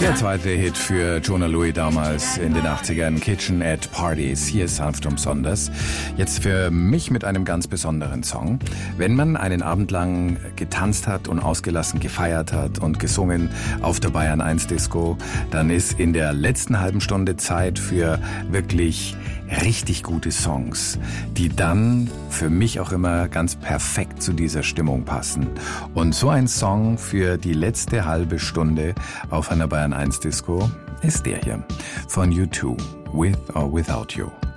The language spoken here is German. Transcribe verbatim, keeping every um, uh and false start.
Der zweite Hit für Jona Lewie damals in den achtzigern, Kitchen at Parties. Hier ist sanft umsonders. Jetzt für mich mit einem ganz besonderen Song. Wenn man einen Abend lang getanzt hat und ausgelassen gefeiert hat und gesungen auf der Bayern eins Disco, dann ist in der letzten halben Stunde Zeit für wirklich richtig gute Songs, die dann für mich auch immer ganz perfekt zu dieser Stimmung passen. Und so ein Song für die letzte halbe Stunde auf einer Bayern eins Disco ist der hier von U zwei, With or Without You.